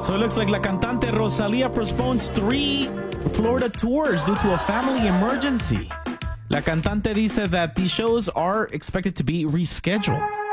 So it looks like la cantante Rosalía postpones 3 Florida tours due to a family emergency. La cantante dice that these shows are expected to be rescheduled.